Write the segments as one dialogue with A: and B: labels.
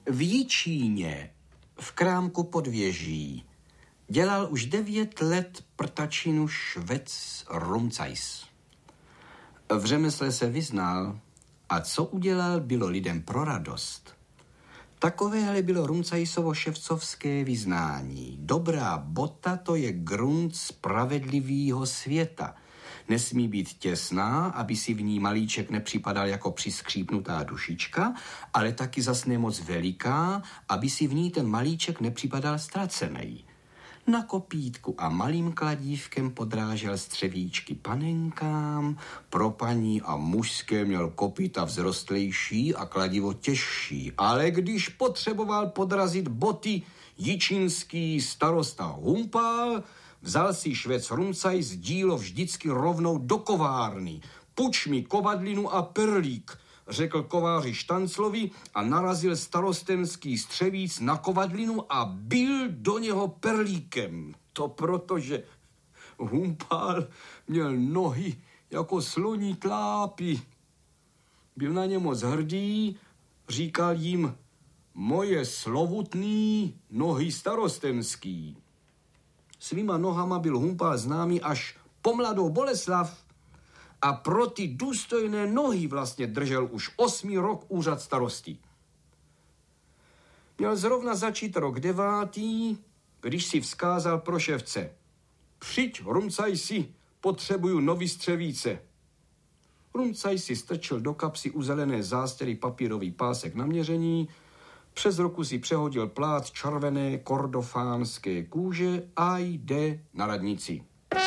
A: V Jičíně, v krámku Podvěží, dělal už 9 let prtačinu švec Rumcajs. V řemesle se vyznal a co udělal, bylo lidem pro radost. Takovéhle bylo Rumcajsovo ševcovské vyznání. Dobrá bota, to je grunt spravedlivýho světa. Nesmí být těsná, aby si v ní malíček nepřipadal jako přiskřípnutá dušička, ale taky zas ne moc veliká, aby si v ní ten malíček nepřipadal ztracený. Na kopítku a malým kladívkem podrážel střevíčky panenkám, pro paní a mužské měl kopýta vzrostlejší a kladivo těžší, ale když potřeboval podrazit boty, jičínský starosta Humpál vzal si švec Rumcajs dílo vždycky rovnou do kovárny. Puč mi kovadlinu a perlík, řekl kováři Štanclovi a narazil starostenský střevíc na kovadlinu a bil do něho perlíkem. To protože Humpál měl nohy jako sloní tlápy. Byl na ně moc hrdý, říkal jim: moje slovutný nohy starostenský. Svýma nohama byl Humpál známý až po Mladou Boleslav a pro ty důstojné nohy vlastně držel už 8. rok úřad starosty. Měl zrovna začít rok 9., když si vzkázal pro ševce: přijď, Rumcajsi, potřebuju nový střevíce. Rumcajs si strčil do kapsy u zelené zástěry papírový pásek na měření, přes ruku si přehodil plát červené kordofánské kůže a jde na radnici.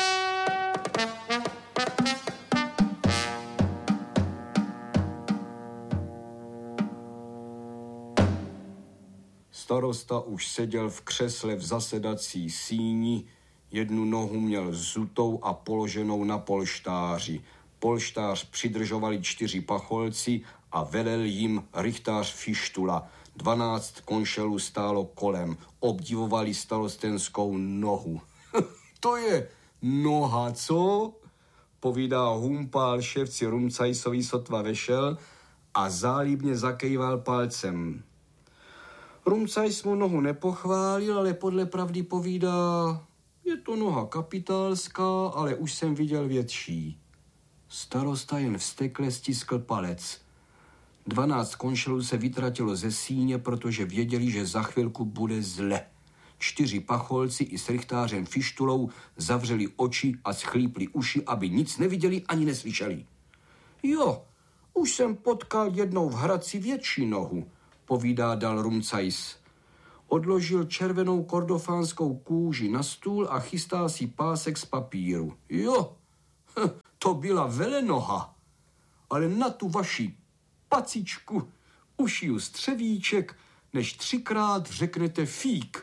A: Starosta už seděl v křesle v zasedací síni, jednu nohu měl zutou a položenou na polštáři. Polštář přidržovali 4 pacholci a velel jim rychtář Fištula. 12 konšelů stálo kolem, obdivovali starostenskou nohu. To je noha, co? Povídá Humpál ševci Rumcajsovi, sotva vešel, a zálibně zakejval palcem. Rumcajs mu nohu nepochválil, ale podle pravdy povídá: je to noha kapitálská, ale už jsem viděl větší. Starosta jen vztekle stiskl palec. 12 konšelů se vytratilo ze síně, protože věděli, že za chvilku bude zle. 4 pacholci i s rychtářem Fištulou zavřeli oči a schlípli uši, aby nic neviděli ani neslyšeli. Jo, už jsem potkal jednou v Hradci větší nohu, povídá dal Rumcajs. Odložil červenou kordofánskou kůži na stůl a chystá si pásek z papíru. Jo, to byla velenoha, ale na tu vaši pacičku ušiju střevíček, než 3krát řeknete fík.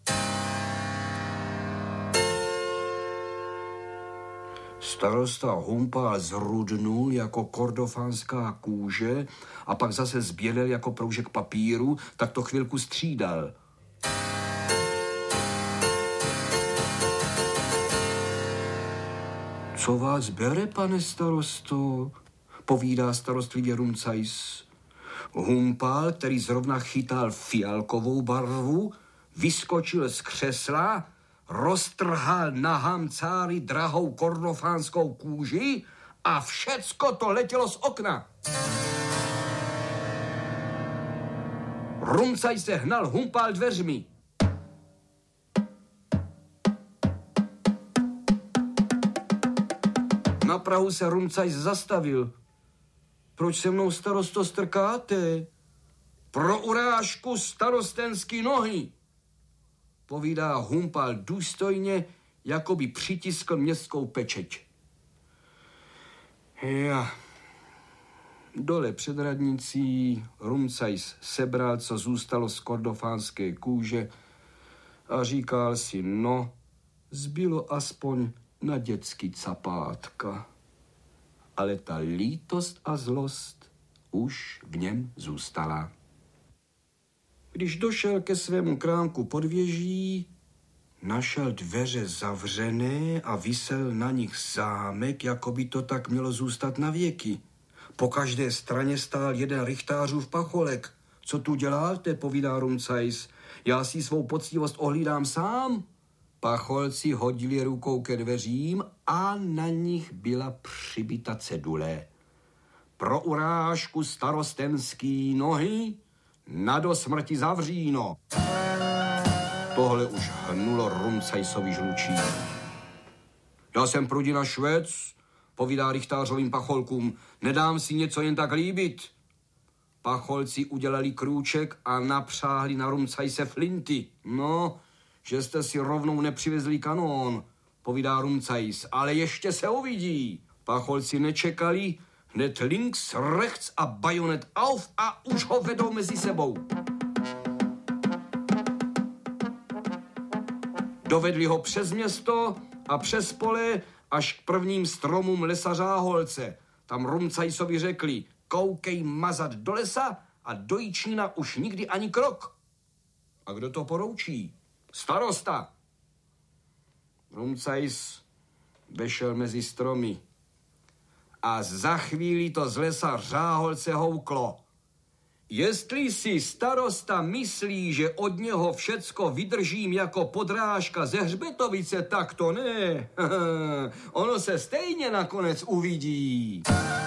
A: Starosta Humpál zrudnul jako kordofánská kůže a pak zase zbělel jako proužek papíru, tak to chvilku střídal. Co vás bere, pane starosto? Povídá starostlivě Rumcajs. Humpál, který zrovna chytal fialkovou barvu, vyskočil z křesla, roztrhal na hamcári drahou kordofánskou kůži a všecko to letělo z okna. Rumcajs se hnal Humpál dveřmi. Na prahu se Rumcajs zastavil. Proč se mnou, starosto, strkáte? Pro urážku starostenský nohy, povídá Humpál důstojně, jako by přitiskl městskou pečeť. Ja. Dole před radnicí Rumcajs sebral, co zůstalo z kordofánské kůže a říkal si: no, zbylo aspoň na dětský capátka. Ale ta lítost a zlost už v něm zůstala. Když došel ke svému krámku Podvěží, našel dveře zavřené a visel na nich zámek, jako by to tak mělo zůstat na věky. Po každé straně stál jeden rychtářův pacholek, Co tu děláte, povídá Rumcajs. Já si svou poctivost ohlídám sám. Pacholci hodili rukou ke dveřím a na nich byla přibita cedule. Pro urážku starostenský nohy, na do smrti zavříno. Tohle už hnulo Rumcajsovi žlučí. Já jsem Prudina Švec, povídá rychtářovým pacholkům. Nedám si něco jen tak líbit. Pacholci udělali krůček a napřáhli na Rumcajse flinty. No, že jste si rovnou nepřivezli kanón, povídá Rumcajs, ale ještě se uvidí. Pacholci nečekali, hned links, rechts a bajonet auf a už ho vedou mezi sebou. Dovedli ho přes město a přes pole až k prvním stromům lesa Řáholce. Tam Rumcajsovi řekli, koukej mazat do lesa a do Jíčnína už nikdy ani krok. A kdo to poroučí? Starosta. Rumcajs vešel mezi stromy a za chvíli to z lesa Řáholce houklo. Jestli si starosta myslí, že od něho všecko vydržím jako podrážka ze Hřbetovice, tak to ne. Ono se stejně nakonec uvidí.